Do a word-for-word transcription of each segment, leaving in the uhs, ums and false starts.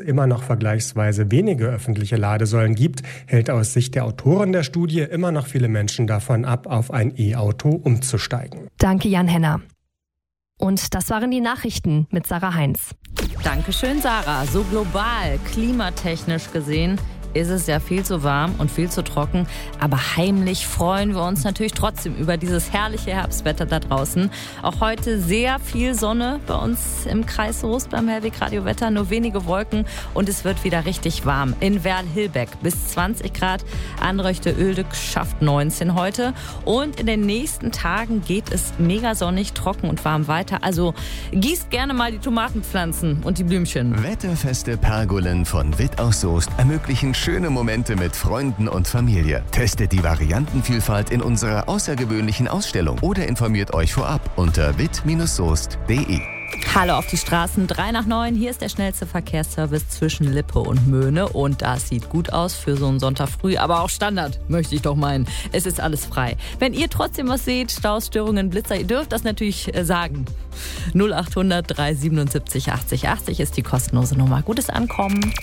immer noch vergleichsweise wenige öffentliche Ladesäulen gibt, hält aus Sicht der Autoren der Studie immer noch viele Menschen davon ab, auf ein E-Auto umzusteigen. Danke, Jan Henner. Und das waren die Nachrichten mit Sarah Heinz. Dankeschön, Sarah. So global, klimatechnisch gesehen, ist es ja viel zu warm und viel zu trocken. Aber heimlich freuen wir uns natürlich trotzdem über dieses herrliche Herbstwetter da draußen. Auch heute sehr viel Sonne bei uns im Kreis Soest beim Hellweg Radio Wetter. Nur wenige Wolken und es wird wieder richtig warm. In Werl-Hilbeck bis zwanzig Grad. Anröchte-Öldek schafft neunzehn heute. Und in den nächsten Tagen geht es mega sonnig, trocken und warm weiter. Also gießt gerne mal die Tomatenpflanzen und die Blümchen. Wetterfeste Pergolen von Witt aus Soest ermöglichen schöne Momente mit Freunden und Familie. Testet die Variantenvielfalt in unserer außergewöhnlichen Ausstellung oder informiert euch vorab unter witt soest punkt de. Hallo auf die Straßen, drei nach neun. Hier ist der schnellste Verkehrsservice zwischen Lippe und Möhne. Und das sieht gut aus für so einen Sonntag früh, aber auch Standard, möchte ich doch meinen. Es ist alles frei. Wenn ihr trotzdem was seht, Staus, Störungen, Blitzer, ihr dürft das natürlich äh, sagen. null acht hundert drei siebenundsiebzig achtzig achtzig ist die kostenlose Nummer. Gutes Ankommen.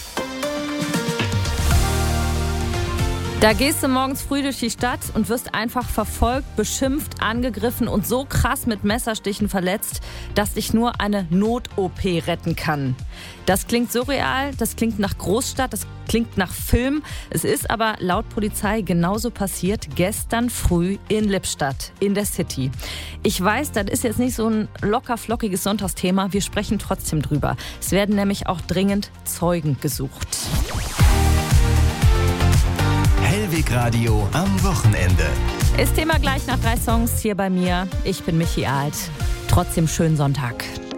Da gehst du morgens früh durch die Stadt und wirst einfach verfolgt, beschimpft, angegriffen und so krass mit Messerstichen verletzt, dass dich nur eine Not-O P retten kann. Das klingt surreal, das klingt nach Großstadt, das klingt nach Film. Es ist aber laut Polizei genauso passiert gestern früh in Lippstadt, in der City. Ich weiß, das ist jetzt nicht so ein locker flockiges Sonntagsthema, wir sprechen trotzdem drüber. Es werden nämlich auch dringend Zeugen gesucht. Hellweg Radio am Wochenende. Ist Thema gleich nach drei Songs hier bei mir. Ich bin Michi Alt. Trotzdem schönen Sonntag.